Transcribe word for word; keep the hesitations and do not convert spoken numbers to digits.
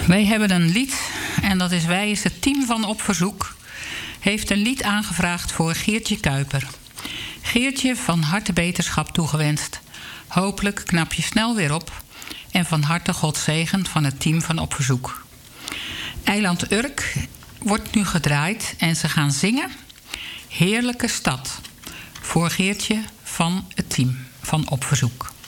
Wij hebben een lied, en dat is Wij is het team van Op Verzoek, heeft een lied aangevraagd voor Geertje Kuiper. Geertje, van harte beterschap toegewenst. Hopelijk knap je snel weer op. En van harte Gods zegen van het team van Op Verzoek. Eiland Urk wordt nu gedraaid en ze gaan zingen Heerlijke Stad. Voor Geertje van het team van Op Verzoek.